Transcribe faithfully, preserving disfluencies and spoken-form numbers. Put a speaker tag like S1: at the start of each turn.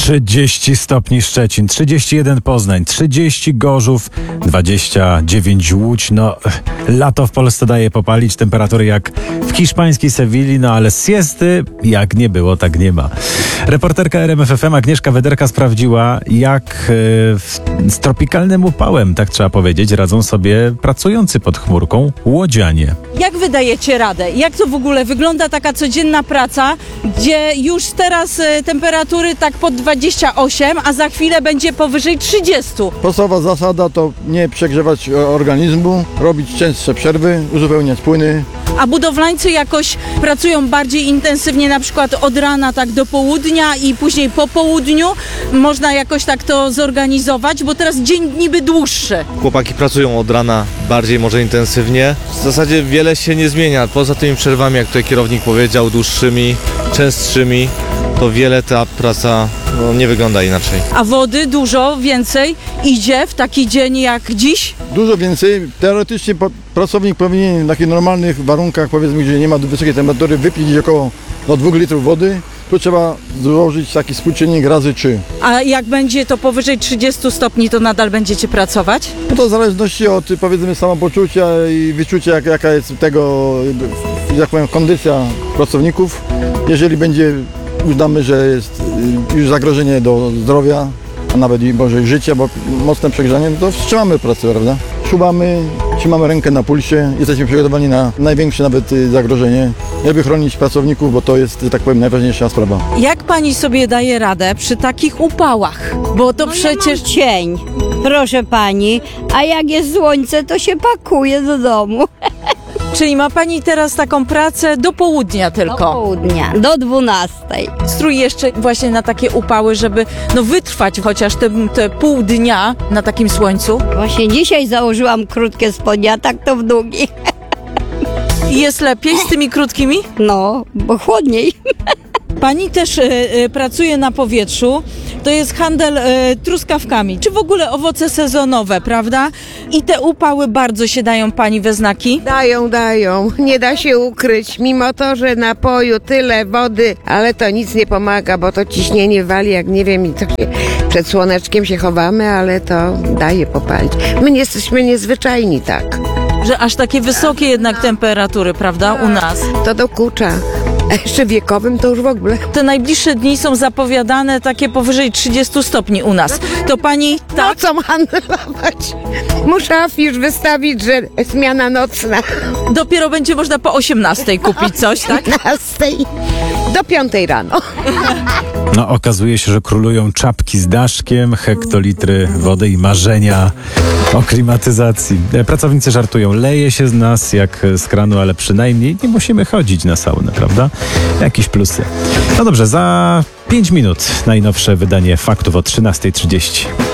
S1: trzydzieści stopni Szczecin, trzydzieści jeden Poznań, trzydzieści Gorzów, dwadzieścia dziewięć Łódź. No, lato w Polsce daje popalić, temperatury jak w hiszpańskiej Sewilli, no ale siesty jak nie było, tak nie ma. Reporterka R M F F M Agnieszka Wederka sprawdziła, jak w, z tropikalnym upałem, tak trzeba powiedzieć, radzą sobie pracujący pod chmurką łodzianie.
S2: Jak wy dajecie radę? Jak to w ogóle wygląda taka codzienna praca, gdzie już teraz e, temperatury tak pod dwadzieścia osiem, a za chwilę będzie powyżej trzydzieści?
S3: Podstawowa zasada to nie przegrzewać organizmu, robić częstsze przerwy, uzupełniać płyny.
S2: A budowlańcy jakoś pracują bardziej intensywnie, na przykład od rana tak do południa i później po południu. Można jakoś tak to zorganizować, bo teraz dzień niby dłuższy.
S4: Chłopaki pracują od rana bardziej, może intensywnie. W zasadzie wiele się nie zmienia. Poza tymi przerwami, jak tutaj kierownik powiedział, dłuższymi, częstszymi, to wiele ta praca no, nie wygląda inaczej.
S2: A wody dużo więcej idzie w taki dzień jak dziś?
S3: Dużo więcej. Teoretycznie po, pracownik powinien w takich normalnych warunkach, powiedzmy, gdzie nie ma wysokiej temperatury, wypić około do dwóch litrów wody. Tu trzeba złożyć taki współczynnik razy trzy.
S2: A jak będzie to powyżej trzydziestu stopni, to nadal będziecie pracować?
S3: No to w zależności od, powiedzmy, samopoczucia i wyczucia, jak, jaka jest tego, jak powiem, kondycja pracowników. Jeżeli będzie, uznamy, że jest już zagrożenie do zdrowia, a nawet i może życia, bo mocne przegrzanie, no to wstrzymamy pracę, prawda? Szubamy, trzymamy rękę na pulsie, jesteśmy przygotowani na największe nawet zagrożenie, żeby chronić pracowników, bo to jest, tak powiem, najważniejsza sprawa.
S2: Jak pani sobie daje radę przy takich upałach? Bo to
S5: no
S2: przecież...
S5: Ja cień, proszę pani, a jak jest słońce, to się pakuje do domu.
S2: Czyli ma pani teraz taką pracę do południa tylko?
S5: Do południa, do dwunastej.
S2: Strój jeszcze właśnie na takie upały, żeby no wytrwać chociaż te, te pół dnia na takim słońcu.
S5: Właśnie dzisiaj założyłam krótkie spodnie, a tak to w długich.
S2: I jest lepiej z tymi krótkimi?
S5: No, bo chłodniej.
S2: Pani też y, y, pracuje na powietrzu, to jest handel y, truskawkami, czy w ogóle owoce sezonowe, prawda? I te upały bardzo się dają pani we znaki?
S6: Dają, dają, nie da się ukryć, mimo to, że napoju tyle wody, ale to nic nie pomaga, bo to ciśnienie wali, jak nie wiem, i to się, przed słoneczkiem się chowamy, ale to daje popalić. My nie jesteśmy niezwyczajni tak.
S2: Że aż takie wysokie jednak temperatury, prawda, u nas?
S6: To dokucza. A jeszcze wiekowym to już w ogóle.
S2: Te najbliższe dni są zapowiadane takie powyżej trzydziestu stopni u nas. To pani tak?
S6: Nocą handlować. Muszę afisz wystawić, że zmiana nocna.
S2: Dopiero będzie można po osiemnastej kupić coś, tak?
S6: piętnastej do piątej rano.
S1: No, okazuje się, że królują czapki z daszkiem, hektolitry wody i marzenia o klimatyzacji. Pracownicy żartują, leje się z nas jak z kranu, ale przynajmniej nie musimy chodzić na saunę, prawda? Jakieś plusy. No dobrze, za pięć minut najnowsze wydanie faktów o trzynastej trzydzieści.